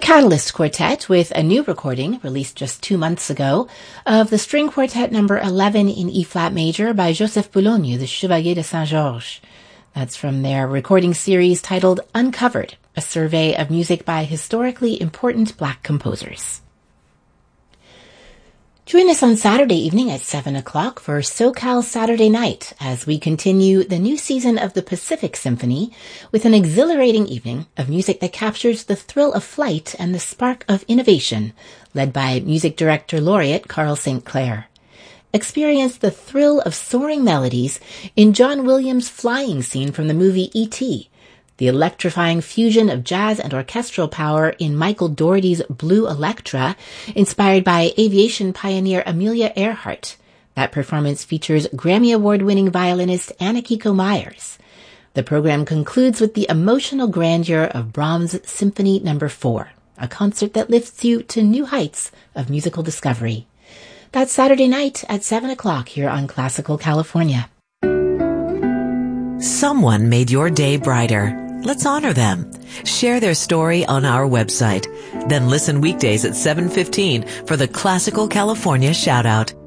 Catalyst Quartet with a new recording, released just 2 months ago, of the String Quartet number 11 in E-flat major by Joseph Boulogne, the Chevalier de Saint-Georges. That's from their recording series titled Uncovered, a survey of music by historically important Black composers. Join us on Saturday evening at 7 o'clock for SoCal Saturday Night as we continue the new season of the Pacific Symphony with an exhilarating evening of music that captures the thrill of flight and the spark of innovation, led by music director laureate Carl St. Clair. Experience the thrill of soaring melodies in John Williams' flying scene from the movie E.T., the electrifying fusion of jazz and orchestral power in Michael Dougherty's Blue Electra, inspired by aviation pioneer Amelia Earhart. That performance features Grammy Award-winning violinist Anna-Kiko Myers. The program concludes with the emotional grandeur of Brahms' Symphony No. 4, a concert that lifts you to new heights of musical discovery. That's Saturday night at 7 o'clock here on Classical California. Someone made your day brighter. Let's honor them. Share their story on our website. Then listen weekdays at 7:15 for the Classical California Shoutout.